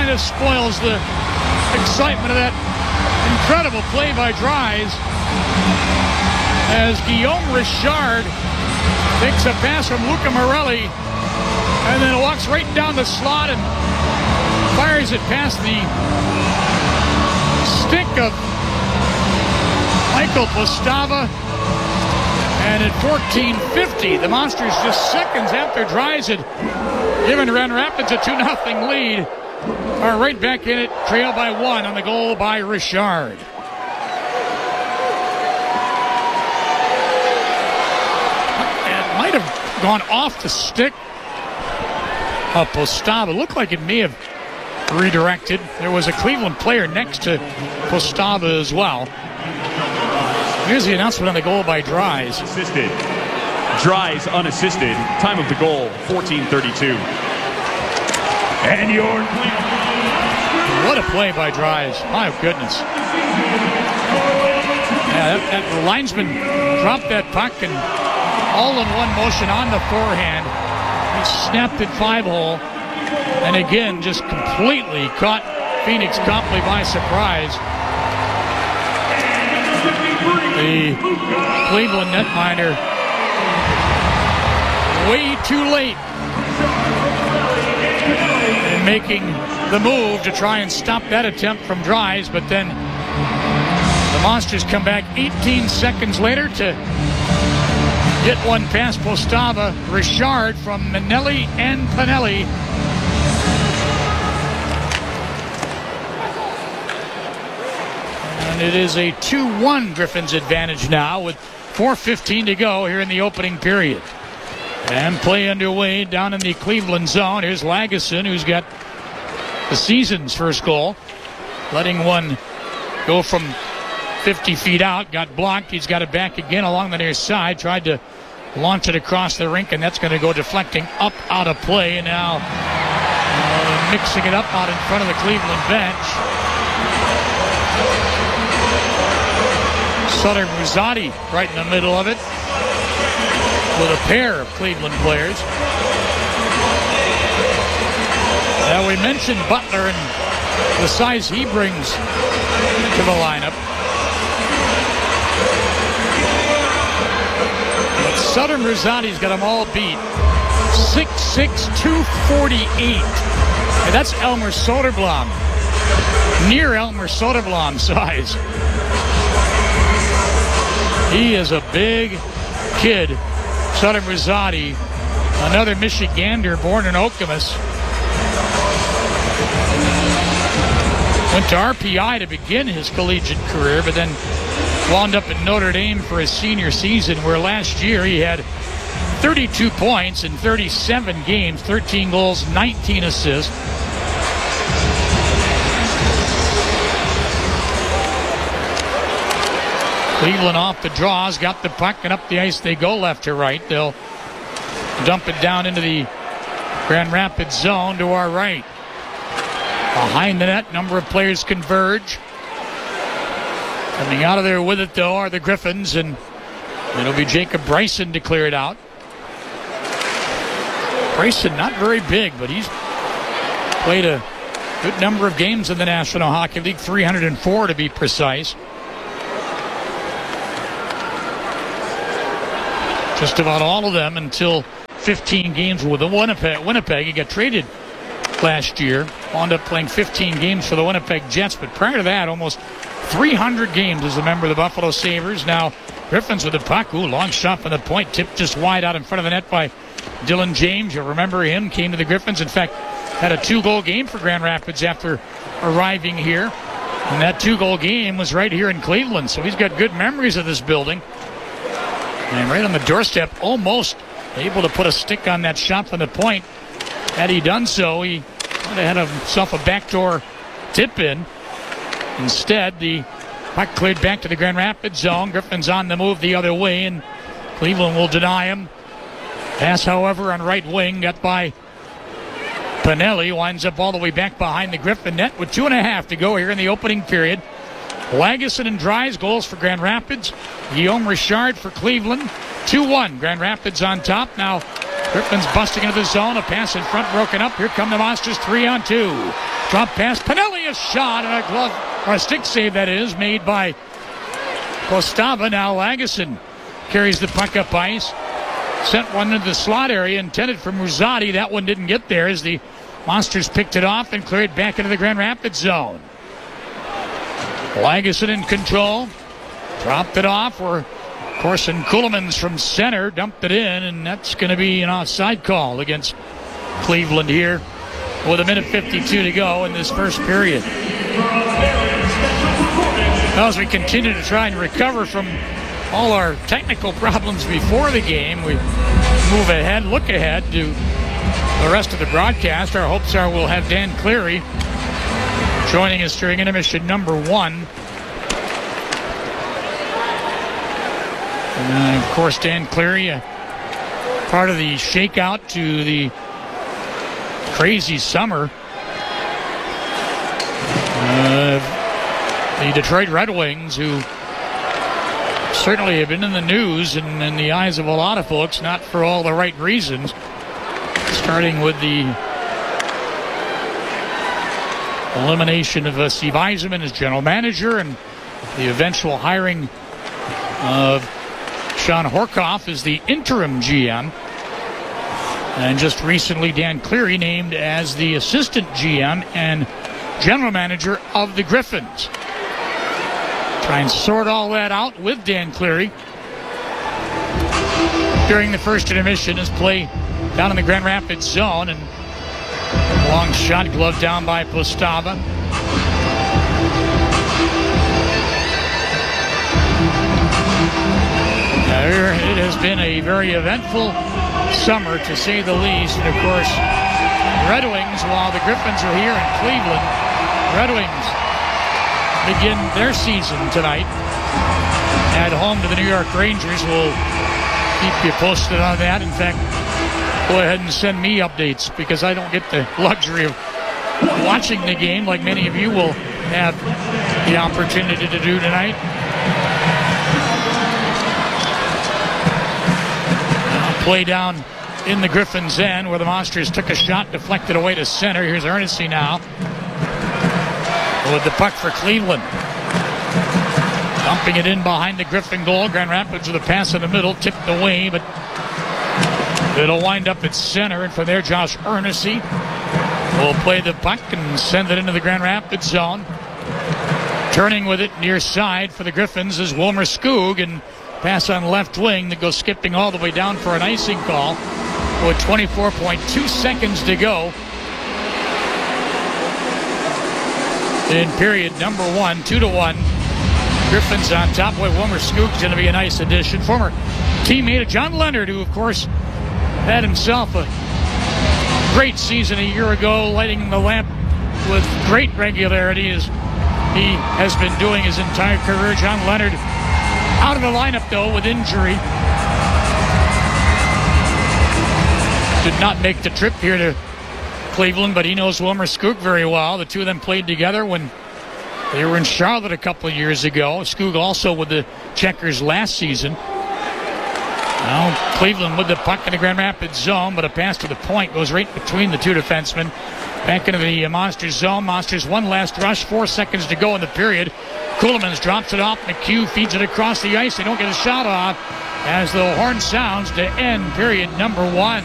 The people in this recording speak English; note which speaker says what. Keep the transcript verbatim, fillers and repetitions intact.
Speaker 1: kind of spoils the excitement of that incredible play by Dries, as Guillaume Richard takes a pass from Luca Morelli and then walks right down the slot and fires it past the stick of Michael Postava. And at fourteen fifty, the Monsters, just seconds after Dries had given Grand Rapids a two nothing lead, are right back in it, trail by one on the goal by Richard. It might have gone off the stick of Postava. It looked like it may have redirected. There was a Cleveland player next to Postava as well. Here's the announcement on the goal by Dries.
Speaker 2: Assisted. Dries unassisted. Time of the goal, fourteen thirty-two. And your
Speaker 1: What a play by Dries. My goodness. Yeah, that, that linesman dropped that puck and all in one motion on the forehand. He snapped it five hole. And again, just completely caught Phoenix Copley by surprise. The Cleveland netminder way too late in making the move to try and stop that attempt from Dries, but then the Monsters come back eighteen seconds later to get one past Postava. Richard from Manelli and Pinelli. And it is a two one Griffins advantage now with four fifteen to go here in the opening period. And play underway down in the Cleveland zone. Here's Lagesson, who's got the season's first goal. Letting one go from fifty feet out. Got blocked. He's got it back again along the near side. Tried to launch it across the rink, and that's going to go deflecting up out of play. And now uh, mixing it up out in front of the Cleveland bench. Sutter Muzzatti right in the middle of it with a pair of Cleveland players. Now we mentioned Butler and the size he brings to the lineup. But Sutter Muzzatti's got them all beat. six six, two forty-eight. And that's Elmer Soderblom. Near Elmer Soderblom size. He is a big kid, Sutter Muzzatti, another Michigander born in Okemos. Went to R P I to begin his collegiate career, but then wound up at Notre Dame for his senior season, where last year he had thirty-two points in thirty-seven games, thirteen goals, nineteen assists. Cleveland off the draws, got the puck, and up the ice they go left to right. They'll dump it down into the Grand Rapids zone to our right. Behind the net, number of players converge. Coming out of there with it, though, are the Griffins, and it'll be Jacob Bryson to clear it out. Bryson, not very big, but he's played a good number of games in the National Hockey League, three hundred four to be precise. Just about all of them until fifteen games with the Winnipeg. Winnipeg, he got traded last year. Wound up playing fifteen games for the Winnipeg Jets. But prior to that, almost three hundred games as a member of the Buffalo Sabres. Now, Griffins with the puck. Ooh, long shot from the point. Tipped just wide out in front of the net by Dylan James. You'll remember him. Came to the Griffins. In fact, had a two-goal game for Grand Rapids after arriving here. And that two-goal game was right here in Cleveland. So he's got good memories of this building. And right on the doorstep, almost able to put a stick on that shot from the point. Had he done so, he would have had himself a backdoor tip-in. Instead, the puck cleared back to the Grand Rapids zone. Griffin's on the move the other way, and Cleveland will deny him. Pass, however, on right wing, got by Pinelli. Winds up all the way back behind the Griffin net with two and a half to go here in the opening period. Lagesson and Dries goals for Grand Rapids. Guillaume Richard for Cleveland. two one. Grand Rapids on top. Now Griffin's busting into the zone. A pass in front broken up. Here come the Monsters, three on two. Drop pass. Pinelli, a shot and a glove, or a stick save that is, made by Postava. Now Lagesson carries the puck up ice. Sent one into the slot area intended for Muzzati. That one didn't get there as the Monsters picked it off and cleared back into the Grand Rapids zone. Lagesson in control. Dropped it off where Corson Kuhlmans from center dumped it in, and that's going to be an offside call against Cleveland here with a minute fifty-two to go in this first period. Now, as we continue to try and recover from all our technical problems before the game, we move ahead, look ahead to the rest of the broadcast. Our hopes are we'll have Dan Cleary joining us during intermission number one. And of course, Dan Cleary, uh, part of the shakeout to the crazy summer. Uh, the Detroit Red Wings, who certainly have been in the news and in the eyes of a lot of folks, not for all the right reasons. Starting with the elimination of uh, Steve Yzerman as general manager and the eventual hiring of Sean Horkoff as the interim G M. And just recently, Dan Cleary named as the assistant G M and general manager of the Griffins. Try and sort all that out with Dan Cleary during the first intermission as play down in the Grand Rapids zone, and long shot glove down by Postava. It has been a very eventful summer, to say the least. And of course, Red Wings, while the Griffins are here in Cleveland, Red Wings begin their season tonight at home to the New York Rangers. We'll keep you posted on that. In fact, go ahead and send me updates, because I don't get the luxury of watching the game like many of you will have the opportunity to do tonight. Play down in the Griffins' end where the Monsters took a shot, deflected away to center. Here's Ernest now with the puck for Cleveland. Dumping it in behind the Griffin goal. Grand Rapids with a pass in the middle, tipped away, but it'll wind up at center. And from there, Josh Ernest will play the puck and send it into the Grand Rapids zone. Turning with it near side for the Griffins is Wilmer Skoog, and pass on left wing that goes skipping all the way down for an icing call with twenty-four point two seconds to go in period number one. Two to one. Griffins on top. Boy, Wilmer Skoog's going to be a nice addition. Former teammate of John Leonard, who of course had himself a great season a year ago, lighting the lamp with great regularity as he has been doing his entire career. John Leonard out of the lineup, though, with injury. Did not make the trip here to Cleveland, but he knows Wilmer Skoog very well. The two of them played together when they were in Charlotte a couple of years ago. Skoog also with the Checkers last season. Now Cleveland with the puck in the Grand Rapids zone, but a pass to the point goes right between the two defensemen. Back into the Monsters zone. Monsters one last rush. Four seconds to go in the period. Kuhlmans drops it off. McHugh feeds it across the ice. They don't get a shot off as the horn sounds to end period number one.